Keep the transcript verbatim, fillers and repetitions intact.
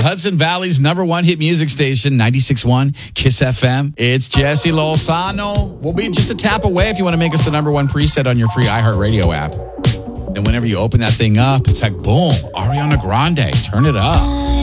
Hudson Valley's number one hit music station, ninety-six point one Kiss F M. It's Jesse Lozano. We'll be just a tap away if you want to make us the number one preset on your free iHeartRadio app. And whenever you open that thing up, it's like, boom, Ariana Grande, turn it up.